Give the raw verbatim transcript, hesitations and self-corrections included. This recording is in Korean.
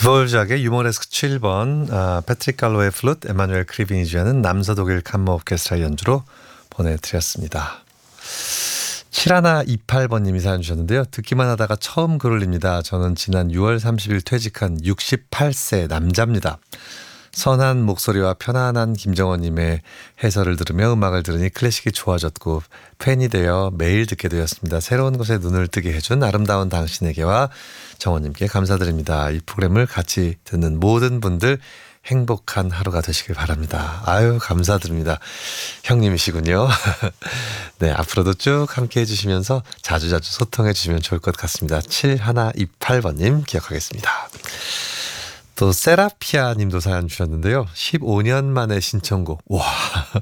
드볼작의 유머레스크 칠 번, 아, 패트릭 갈로의 플룻, 에마누엘 크리빙이 주하는 남서독일 캄머 오케스트라 연주로 보내드렸습니다. 칠일이팔 번님이 사연 주셨는데요. 듣기만 하다가 처음 글 올립니다. 저는 지난 유월 삼십일 퇴직한 육십팔 세 남자입니다. 선한 목소리와 편안한 김정원님의 해설을 들으며 음악을 들으니 클래식이 좋아졌고 팬이 되어 매일 듣게 되었습니다. 새로운 곳에 눈을 뜨게 해준 아름다운 당신에게와 정원님께 감사드립니다. 이 프로그램을 같이 듣는 모든 분들 행복한 하루가 되시길 바랍니다. 아유, 감사드립니다. 형님이시군요. 네, 앞으로도 쭉 함께 해주시면서 자주자주 소통해 주시면 좋을 것 같습니다. 칠일이팔 번님 기억하겠습니다. 또 세라피아 님도 사연 주셨는데요. 십오 년 만에 신청곡. 와,